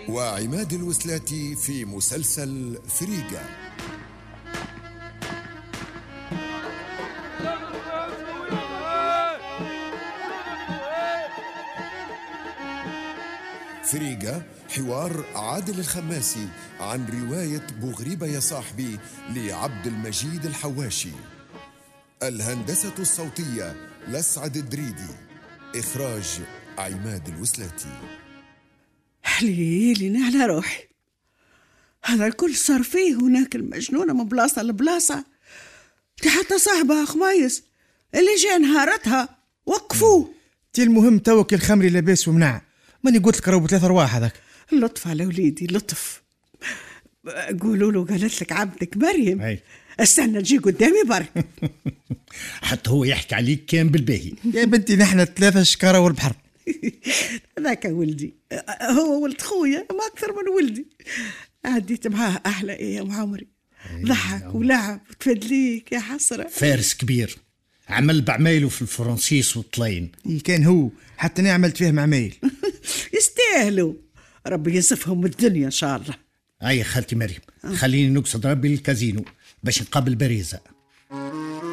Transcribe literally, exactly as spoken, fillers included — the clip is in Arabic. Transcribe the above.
وعماد الوسلاتي في مسلسل فريقة. فريقة حوار عادل الخماسي عن رواية بوغريبة يا صاحبي لعبد المجيد الحواشي. الهندسة الصوتية لسعد الدريدي. إخراج عماد الوسلاتي. حليلي على روحي، هذا الكل صار فيه هناك المجنونة من بلاصة لبلاصة. دي حتى صاحبها خمايس اللي جاء نهارتها وقفوه. تي المهم توك الخمري لاباس ومنع، ماني قلت لك راهو بثلاث ارواح هذاك. لطف على وليدي لطف. قولوا له قالت لك عبدك مريم أي. استنى نجي قدامي برك. حتى هو يحكي عليك كان بالباهي. يا بنتي نحن ثلاثة شكارة والبحر. ذاك ولدي هو ولد خويا ما أكثر من ولدي. عديت معاه أحلى أيام عمري، ضحك ولعب وتفدليك يا حسرة. فارس كبير عمل بعمايله في الفرنسيس والطلين. كان هو حتى أنا عملت فيه معمايل. يستاهلوا، ربي ينصفهم من الدنيا إن شاء الله. أي خالتي مريم خليني نقصد ربي الكازينو باش نقابل باريزة.